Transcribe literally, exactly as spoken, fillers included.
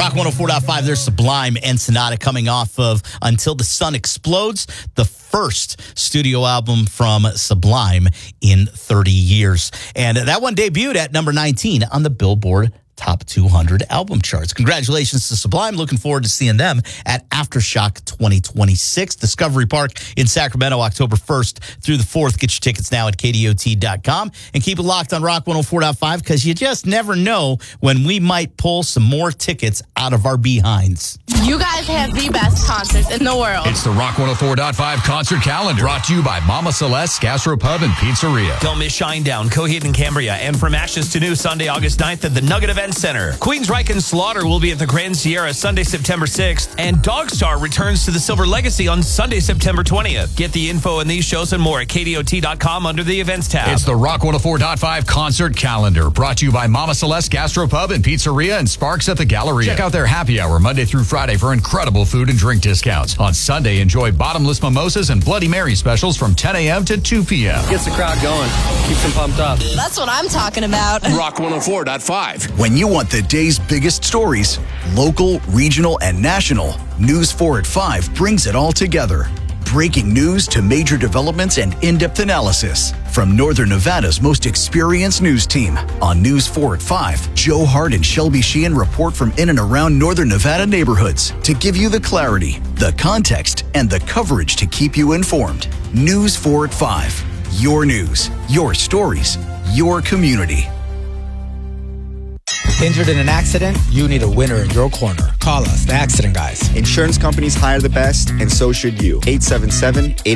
Rock one oh four point five, there's Sublime and Sonata coming off of Until the Sun Explodes, the first studio album from Sublime in thirty years. And that one debuted at number nineteen on the Billboard Top two hundred album charts. Congratulations to Sublime. Looking forward to seeing them at Aftershock twenty twenty-six. Discovery Park in Sacramento, October first through the fourth. Get your tickets now at K D O T dot com. And keep it locked on Rock one oh four point five because you just never know when we might pull some more tickets out of our behinds. You guys have the best concerts in the world. It's the Rock one oh four point five concert calendar brought to you by Mama Celeste Gastropub and Pizzeria. Don't miss Shinedown, Coheed and Cambria, and From Ashes to New Sunday, August ninth at the Nugget Event Center. Queensryche and Slaughter will be at the Grand Sierra Sunday, September sixth, and Dogstar returns to the Silver Legacy on Sunday, September twentieth. Get the info on these shows and more at K D O T dot com under the events tab. It's the Rock one oh four point five concert calendar brought to you by Mama Celeste Gastropub and Pizzeria and Sparks at the Galleria. Check out their happy hour Monday through Friday for incredible food and drink discounts. On Sunday, enjoy bottomless mimosas and Bloody Mary specials from ten a.m. to two p.m. Gets the crowd going. Keeps them pumped up. That's what I'm talking about. Rock one oh four point five. When you want the day's biggest stories, local, regional, and national, News four at five brings it all together. Breaking news to major developments and in-depth analysis. From Northern Nevada's most experienced news team. On News four at five, Joe Hart and Shelby Sheehan report from in and around Northern Nevada neighborhoods to give you the clarity, the context, and the coverage to keep you informed. News four at five. Your news, your stories, your community. Injured in an accident? You need a winner in your corner. Call us, the Accident Guys. Insurance companies hire the best, and so should you. eight seven seven, eight